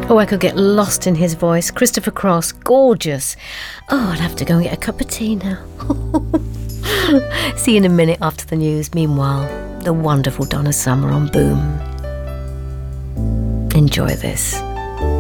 Oh, I could get lost in his voice. Christopher Cross, gorgeous. Oh, I'd have to go and get a cup of tea now. See you in a minute after the news. Meanwhile, the wonderful Donna Summer on Boom. Enjoy this.